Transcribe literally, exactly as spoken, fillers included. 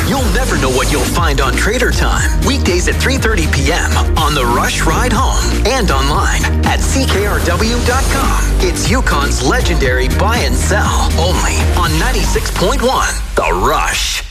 You'll never know what you'll find on Trader Time. Weekdays at three thirty p.m. on The Rush Ride Home and online at C K R W dot com. It's Yukon's legendary buy and sell only on ninety-six point one The Rush.